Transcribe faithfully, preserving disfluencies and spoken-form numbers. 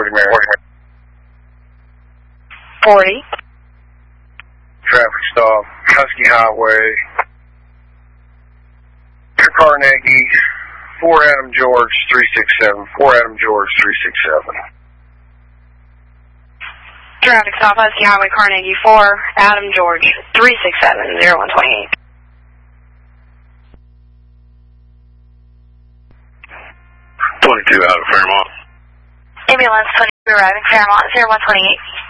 forty, Mary. forty. Traffic stop, Husky Highway. Carnegie, four Adam George, three six seven. four Adam George, three six seven. Traffic stop, Husky Highway, Carnegie, four Adam George, three six seven, zero one twenty-eight. twenty-two out of Fairmont. Ambulance twenty-two arriving Fairmont, zero one twenty-eight.